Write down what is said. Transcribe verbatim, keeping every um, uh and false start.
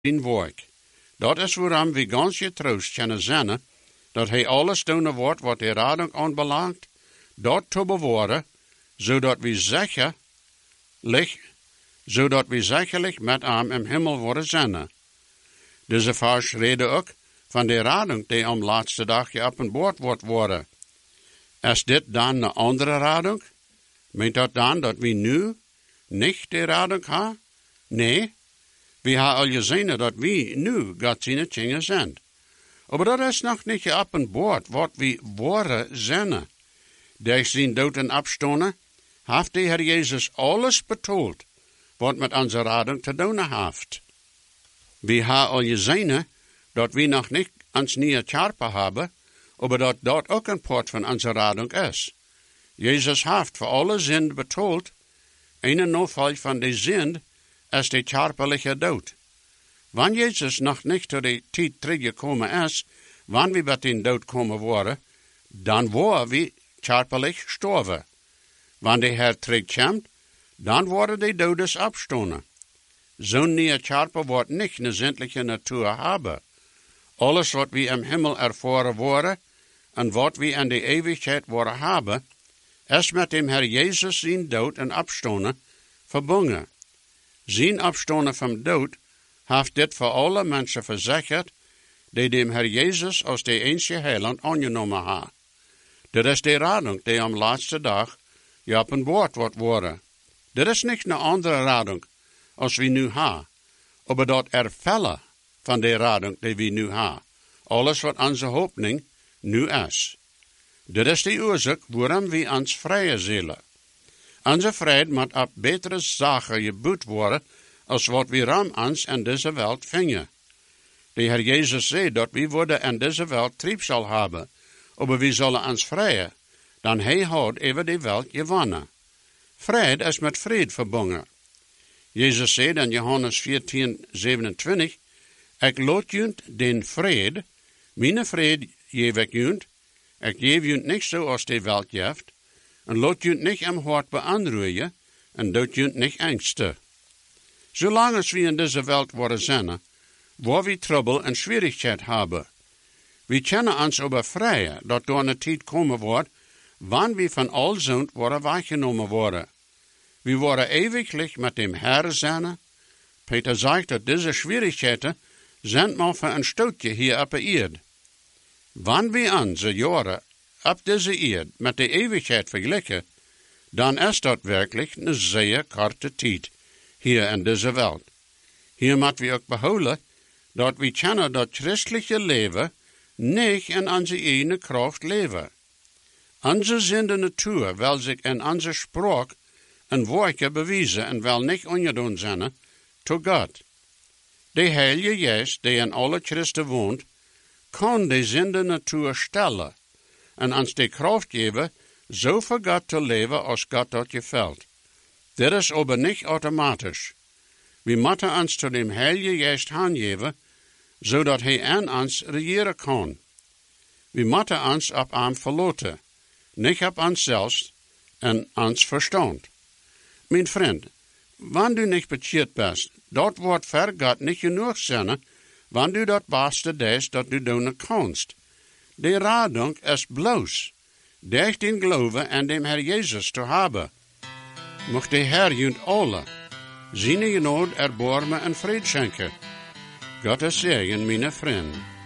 zijn werk. Dat is waarom we ganz getroost kunnen zijn, dat hij alles doen wordt wat de rading aanbelangt, dat te bewaren, zodat we zekerlijk, zodat we zekerlijk met hem in hemel worden zijn. Deze vers reden ook van de rading die om laatste dag geopenbaard wordt worden. Is dit dan een andere rading? Meent dat dan dat we nu niet de rading hebben? Nee, we hebben al gezien dat we nu God zijn kinderen zijn. Maar dat is nog niet geopenbaard wat we worden zijn. Door zijn dood en opstaan heeft de Heer Jezus alles betoeld wat met onze rading te doen heeft. We hebben al gezien dat we nog niet ons nieuwe charpen hebben, maar dat dat ook een part van onze rading is. Jezus heeft voor alle zin betoeld, een noodval van de zin is de charpelige dood. Wanneer Jezus nog niet tot de tijd teruggekomen is, wanneer we bij den dood komen worden, dan worden we charpelig gestorven. Wanneer de Heer terugkomt, dan worden de dodes opstaan. Zo'n nieuwe charpe wordt niet een zindelijke natuur hebben. Alles wat we im Himmel ervaren worden en wat we in de eeuwigheid worden hebben, is met dem Heer Jezus zijn dood en opstaan verbonden. Zijn opstaan van dood heeft dit voor alle mensen verzekerd die dem Heer Jezus als de enige heiland aangenomen hebben. Dit is de rading die am laatste dag geopenbaard wordt worden. Dit is niet een andere rading als we nu hebben, maar dat ervellen van de rading die we nu hebben. Alles wat onze hoopning nu is. Dit is de oorzaak waarom we ons vrije zullen. Onze vrijheid moet op betere zaken geboet worden, als wat we ram ons in deze wereld vinden. De Heer Jezus zei dat we worden in deze wereld trieb zal hebben, maar we zullen ons vrijen, dan hij houdt over de wereld gewonnen. Vrijheid is met vrede verbonden. Jezus zei in Johannes veertien, zevenentwintig, ik laat junt den vrede, mijn vrede geef ik junt, ik geef junt niet zo als de wereld geeft, en laat junt niet am hart beanroeien, en doet junt niet angsten. Zolang als we in deze wereld worden zijn, waar we trouble en schwierigheid hebben. We kunnen ons aber vrijen, dat door een tijd komen wordt, wanneer we van al zond worden weggenomen worden. We worden eeuwiglich met dem Herr zijn. Peter zegt dat deze schwierigheden zijn maar voor een stootje hier op de aarde. Wanneer we onze jaren op deze aarde met de eeuwigheid vergelijken, dan is dat werkelijk een zeer korte tijd hier in deze wereld. Hier moeten we ook behouden dat we kennen dat christelijke leven niet in onze eigen kracht leven. Onze zinde natuur wil zich in onze spraak en werken bewijzen en wil niet ongedaan zijn tot God. De Heilige Geest, die in alle Christen woont, kan de zinde natuur stellen en ons de kracht geven, zo voor God te leven als God dat gefällt. Dit is aber niet automatisch. We moeten ons tot dem Heilige Geest aangeven, zodat hij aan ons regeren kan. We moeten ons op hem verlaten, niet op onszelf en ons verstand. Mijn vriend, wanneer du niet bekeerd bent, dat wordt voor God niet genoeg zijn, wanneer du dat beste deed dat du doen kanst. De rading is bloos, durch den geloven en dem Herr Jezus te hebben. Mocht de Herr junt alle, zijn genade, erbarmen en vrede schenken. God is zegen, mijn vriend.